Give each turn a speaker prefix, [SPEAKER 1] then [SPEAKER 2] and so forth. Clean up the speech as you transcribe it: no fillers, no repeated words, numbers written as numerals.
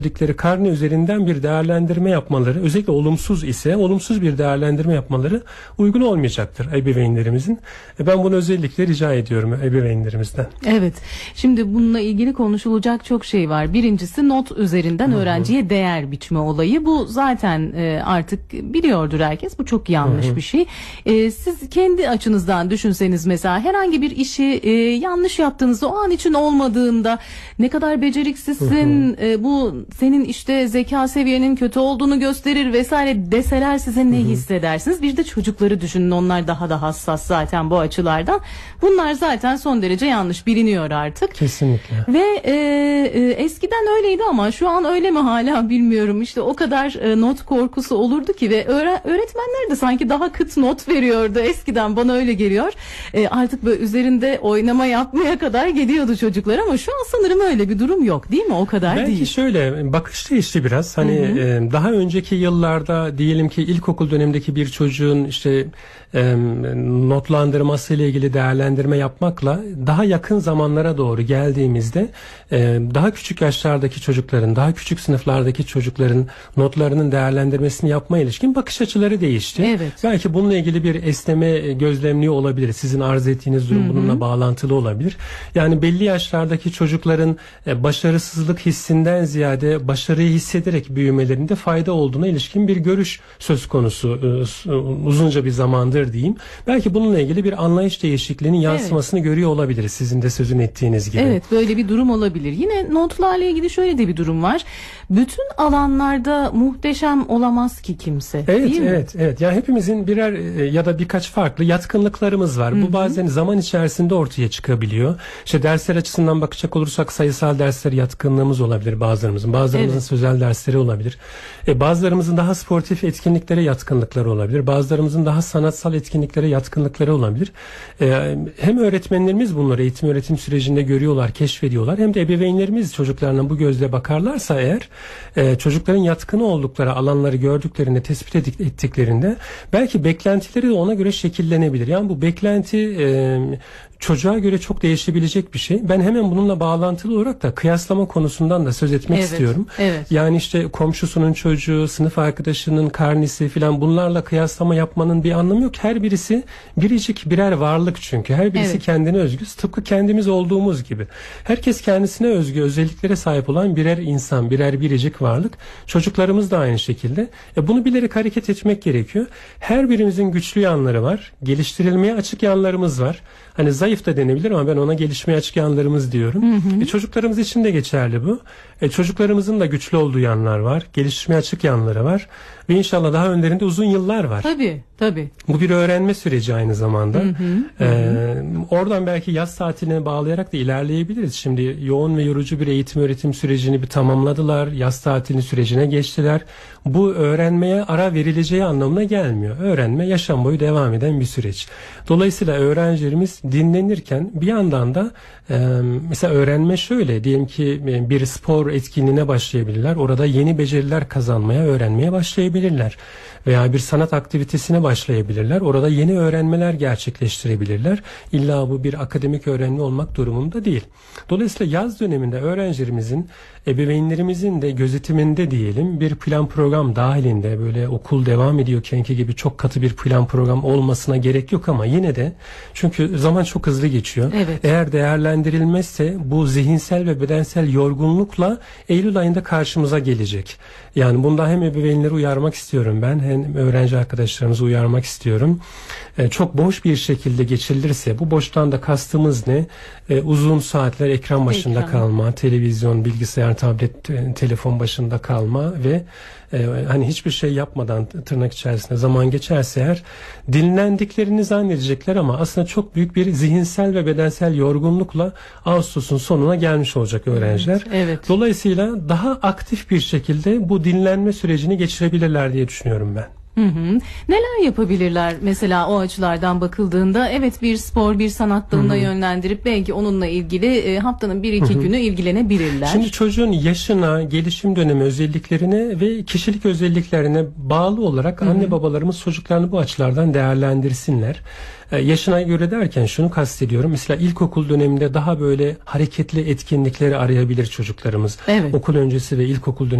[SPEAKER 1] verdikleri karne üzerinden bir değerlendirme yapmaları, özellikle olumsuz ise olumsuz bir değerlendirme yapmaları uygun olmayacaktır ebeveynlerimizin. Ben bunu özellikle rica ediyorum ebeveynlerimizden.
[SPEAKER 2] Evet. Şimdi bununla ilgili konuşulacak çok şey var. Birincisi not üzerinden öğrenciye değer biçme olayı. Bu zaten artık biliyordur herkes. Bu çok yanlış bir şey. Siz kendi açınızdan düşünseniz mesela herhangi bir işi yanlış yaptığınızda, o an için olmadığında ne kadar beceriksizsin, bu senin işte zeka seviyenin kötü olduğunu gösterir vesaire deseler size ne hissedersiniz? Bir de çocukları düşünün, onlar daha da hassas zaten bu açılardan. Bunlar zaten son derece yanlış, biliniyor artık.
[SPEAKER 1] Kesinlikle.
[SPEAKER 2] Ve eskiden öyleydi ama şu an öyle mi hala bilmiyorum. İşte o kadar not korkusu olurdu ki ve öğretmenler de sanki daha kıt not veriyordu eskiden, bana öyle geliyor. Artık böyle üzerinde oynama yapmaya kadar geliyordu çocuklar ama şu an sanırım öyle bir durum yok, değil mi? O kadar
[SPEAKER 1] belki
[SPEAKER 2] değil.
[SPEAKER 1] Belki şöyle bakış değişti biraz. Hani daha önceki yıllarda diyelim ki ilkokul dönemindeki bir çocuğun işte notlandırması ile ilgili değerlendirme yapmakla daha yakın zamanlara doğru geldiğimizde daha küçük yaşlardaki çocukların, daha küçük sınıflardaki çocukların notlarının değerlendirmesini yapma ilişkin bakış açıları değişti.
[SPEAKER 2] Evet.
[SPEAKER 1] Belki bununla ilgili bir esneme gözlemliği olabilir. Sizin arz ettiğiniz durum bununla bağlantılı olabilir. Yani belli yaşlardaki çocukların başarısızlık hissinden ziyade başarıyı hissederek büyümelerinde fayda olduğuna ilişkin bir görüş söz konusu uzunca bir zamandır diyeyim. Belki bununla ilgili bir anlayış değişikliğinin yansımasını görüyor olabiliriz, sizin de sözünü ettiğiniz gibi.
[SPEAKER 2] Evet, böyle bir durum olabilir. Yine notlarla ilgili şöyle de bir durum var. Bütün alanlarda muhteşem olamaz ki kimse.
[SPEAKER 1] Evet,
[SPEAKER 2] değil mi?
[SPEAKER 1] evet. Yani hepimizin birer ya da birkaç farklı yatkınlıklarımız var. Bu bazen zaman içerisinde ortaya çıkabiliyor. İşte dersler açısından bakacak olursak sayısal dersler yatkınlığımız olabilir bazılarımızın. Bazılarımızın sözel dersleri olabilir. Bazılarımızın daha sportif etkinliklere yatkınlıkları olabilir. Bazılarımızın daha sanatsal etkinliklere yatkınlıkları olabilir. Hem öğretmenlerimiz bunları eğitim öğretim sürecinde görüyorlar, keşfediyorlar. Hem de ebeveynlerimiz çocuklarına bu gözle bakarlarsa eğer çocukların yatkın oldukları alanları gördüklerinde, tespit ettiklerinde belki beklentileri de ona göre şekillenebilir. Yani bu beklenti çocuğa göre çok değişebilecek bir şey. Ben hemen bununla bağlantılı olarak da kıyaslama konusundan da söz etmek istiyorum.
[SPEAKER 2] Evet.
[SPEAKER 1] Yani işte komşusunun çocuğu, sınıf arkadaşının karnesi filan, bunlarla kıyaslama yapmanın bir anlamı yok. Her birisi biricik birer varlık çünkü. Her birisi kendine özgü. Tıpkı kendimiz olduğumuz gibi. Herkes kendisine özgü özelliklere sahip olan birer insan, birer biricik varlık. Çocuklarımız da aynı şekilde. Bunu bilerek hareket etmek gerekiyor. Her birimizin güçlü yanları var. Geliştirilmeye açık yanlarımız var. Hani zayıf da denebilir ama ben ona gelişmeye açık yanlarımız diyorum. Çocuklarımız için de geçerli bu. Çocuklarımızın da güçlü olduğu yanlar var. Gelişmeye açık yanları var. Ve inşallah daha önlerinde uzun yıllar var.
[SPEAKER 2] Tabii.
[SPEAKER 1] Bu bir öğrenme süreci aynı zamanda. Oradan belki yaz tatiline bağlayarak da ilerleyebiliriz. Şimdi yoğun ve yorucu bir eğitim öğretim sürecini bir tamamladılar. Yaz tatilini sürecine geçtiler. Bu öğrenmeye ara verileceği anlamına gelmiyor. Öğrenme yaşam boyu devam eden bir süreç. Dolayısıyla öğrencilerimiz dinlenirken bir yandan da mesela öğrenme şöyle, diyelim ki bir spor etkinliğine başlayabilirler. Orada yeni beceriler kazanmaya, öğrenmeye başlayabilirler. Veya bir sanat aktivitesine başlayabilirler. Orada yeni öğrenmeler gerçekleştirebilirler. İlla bu bir akademik öğrenme olmak durumunda değil. Dolayısıyla yaz döneminde öğrencilerimizin, ebeveynlerimizin de gözetiminde diyelim bir plan program dahilinde, böyle okul devam ediyorkenki gibi çok katı bir plan program olmasına gerek yok ama yine de, çünkü zaman çok hızlı geçiyor. Eğer değerlendirilmezse bu zihinsel ve bedensel yorgunlukla Eylül ayında karşımıza gelecek. Yani bundan hem ebeveynleri uyarmak istiyorum ben, hem öğrenci arkadaşlarımızı uyarmak istiyorum. Çok boş bir şekilde geçirilirse, bu boştan da kastımız ne? Uzun saatler ekran başında kalma, televizyon, bilgisayar, tablet, telefon başında kalma ve hani hiçbir şey yapmadan tırnak içerisinde zaman geçerse eğer, dinlendiklerini zannedecekler ama aslında çok büyük bir zihinsel ve bedensel yorgunlukla Ağustos'un sonuna gelmiş olacak öğrenciler. Dolayısıyla daha aktif bir şekilde bu dinlenme sürecini geçirebilirler diye düşünüyorum ben.
[SPEAKER 2] Neler yapabilirler mesela o açılardan bakıldığında? Evet, bir spor, bir sanat dalına yönlendirip belki onunla ilgili haftanın 1-2 günü ilgilenebilirler.
[SPEAKER 1] Şimdi çocuğun yaşına, gelişim dönemi özelliklerine ve kişilik özelliklerine bağlı olarak anne babalarımız çocuklarını bu açılardan değerlendirsinler. Yaşına göre derken şunu kastediyorum. Mesela ilkokul döneminde daha böyle hareketli etkinlikleri arayabilir çocuklarımız.
[SPEAKER 2] Evet.
[SPEAKER 1] Okul öncesi ve ilkokul döneminde